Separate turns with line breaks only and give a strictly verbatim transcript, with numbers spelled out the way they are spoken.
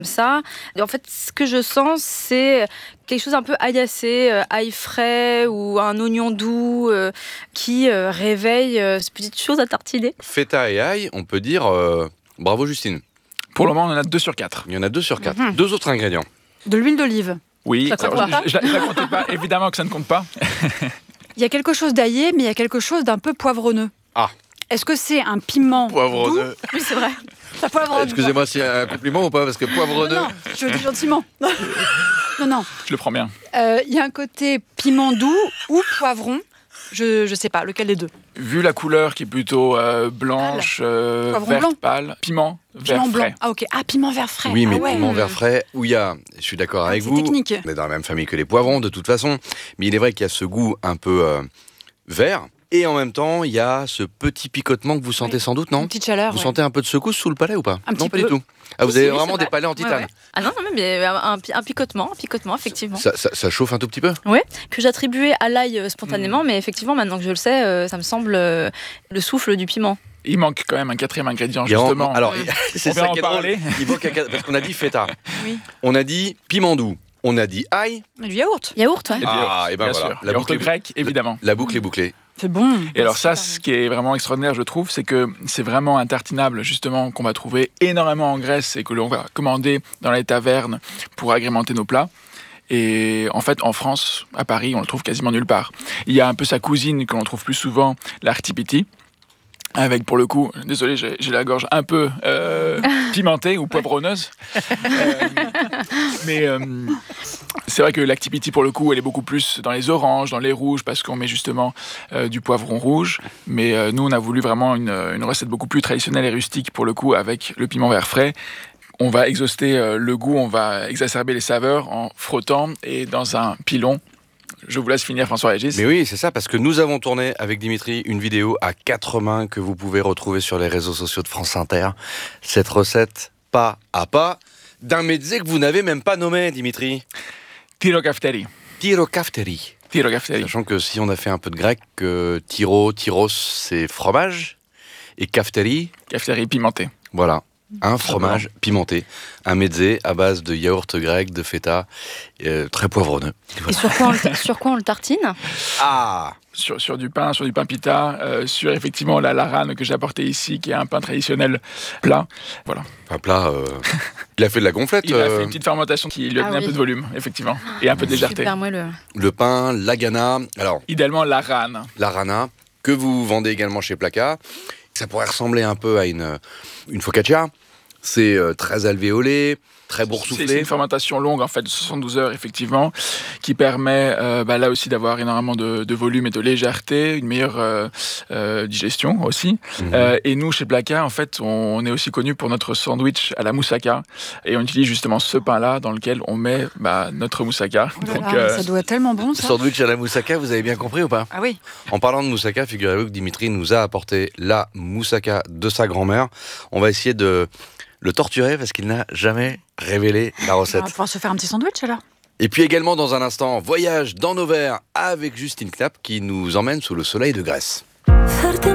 Ça, en fait, ce que je sens, c'est quelque chose un peu aillacé, euh, ail frais ou un oignon doux euh, qui euh, réveille euh, cette petite chose à tartiner.
Feta et ail, on peut dire euh, bravo Justine.
Pour le moment, on en a deux sur quatre.
Il y en a deux sur quatre.
Mhm.
Deux autres ingrédients.
De l'huile d'olive.
Oui,
Ça compte
alors,
pas.
je ne la comptais pas. Évidemment que ça ne compte pas.
Il y a quelque chose d'aillé, mais il y a quelque chose d'un peu poivronneux.
Ah.
Est-ce que c'est un piment
Poivronneux.
doux? Oui, c'est vrai. Ça poivronneux.
Excusez-moi s'il y a un compliment ou pas, parce que poivronneux.
Non, non, je le dis gentiment. Non, non.
Je le prends bien.
Euh, Il y a un côté piment doux ou poivron. Je ne sais pas, lequel des deux.
Vu la couleur qui est plutôt euh, blanche, euh,
Poivron
verte
blanc.
pâle, piment, vert
Piment blanc.
frais.
Ah, ok. Ah, piment vert frais.
Oui, mais
ah, ouais.
piment vert frais, où il y a, je suis d'accord avec
c'est
vous,
technique.
on est dans la même famille que les poivrons de toute façon, mais il est vrai qu'il y a ce goût un peu euh, vert, et en même temps, il y a ce petit picotement que vous sentez
Oui.
sans doute, non?
Une petite chaleur.
Vous
ouais.
sentez un peu de secousse sous le palais ou pas?
Un
Non,
petit
pas
peu.
du tout. Ah, vous
Si,
avez
oui,
vraiment
c'est
des
vrai.
palais en titane.
Ouais, ouais. Ah non, non, mais un, un, un picotement, un picotement, effectivement.
Ça, ça- ça chauffe un tout petit peu?
Ouais, que j'attribuais à l'ail euh, spontanément, mais effectivement, maintenant que je le sais, euh, ça me semble euh, le souffle du piment.
Il manque quand même un quatrième ingrédient,
Il y a-
justement.
Alors,
Mm.
c'est
On va
ça
en
qui est drôle.
parler.
Il manque un- parce qu'on a dit feta,
Oui.
on a dit piment doux, on a dit ail.
Du yaourt.
Yaourt, ouais.
Et
Ah, et ben
bien
voilà.
sûr.
La
Yaourt
boucle est-
grec, évidemment.
La boucle est bouclée.
C'est bon.
Et alors ça,
C'est
ce qui est vraiment extraordinaire, je trouve, c'est que c'est vraiment un tartinable, justement, qu'on va trouver énormément en Grèce et que l'on va commander dans les tavernes pour agrémenter nos plats. Et en fait, en France, à Paris, on le trouve quasiment nulle part. Il y a un peu sa cousine que l'on trouve plus souvent, l'artipiti, avec, pour le coup, désolé, j'ai j'ai la gorge un peu euh, pimentée ou poivronneuse. Euh, mais euh, c'est vrai que l'activity, pour le coup, elle est beaucoup plus dans les oranges, dans les rouges, parce qu'on met justement euh, du poivron rouge. Mais euh, nous, on a voulu vraiment une, une recette beaucoup plus traditionnelle et rustique, pour le coup, avec le piment vert frais. On va exhauster euh, le goût, on va exacerber les saveurs en frottant et dans un pilon. Je vous laisse finir, François-Régis.
Mais oui, c'est ça, parce que nous avons tourné avec Dimitri une vidéo à quatre mains que vous pouvez retrouver sur les réseaux sociaux de France Inter. Cette recette pas à pas d'un mezzé que vous n'avez même pas nommé, Dimitri.
Tiro kafteri.
Tiro kafteri.
Tiro kafteri.
Sachant que si on a fait un peu de grec, que tiro, tyros, c'est fromage, et kafteri,
Kafteri pimenté.
voilà, un fromage pimenté, un mezzé à base de yaourt grec, de feta, euh, très poivronneux.
Et sur quoi, on le, sur quoi on le tartine?
Ah,
Sur, sur du pain, sur du pain pita, euh, sur effectivement la larane que j'ai apportée ici, qui est un pain traditionnel plat. Voilà.
un plat. euh, Il a fait de la gonflette.
Il a
euh,
fait une petite fermentation qui lui a
Ah
donné
oui.
un peu de volume, effectivement, et un peu de légèreté.
Super moelleux.
Le pain, l'agana, alors
Idéalement l'arane.
la rana, que vous vendez également chez Placa. Ça pourrait ressembler un peu à une, une focaccia. C'est euh, très alvéolé, très
C'est c'est
boursouflé.
une fermentation longue, en fait, de soixante-douze heures, effectivement, qui permet euh, bah, là aussi d'avoir énormément de, de volume et de légèreté, une meilleure euh, euh, digestion aussi.
Mhm.
Euh, et nous, chez Placa, en fait, on, on est aussi connu pour notre sandwich à la moussaka. Et on utilise justement ce pain-là dans lequel on met bah, notre moussaka.
Oh là
Donc,
là,
euh,
ça doit être tellement bon, ça.
Sandwich à la moussaka, vous avez bien compris ou pas?
Ah oui.
En parlant de moussaka, figurez-vous que Dimitri nous a apporté la moussaka de sa grand-mère. On va essayer de le torturer parce qu'il n'a jamais révélé la
On
recette.
va pouvoir se faire un petit sandwich alors.
Et puis également dans un instant, voyage dans nos verres avec Justine Knapp qui nous emmène sous le soleil de Grèce.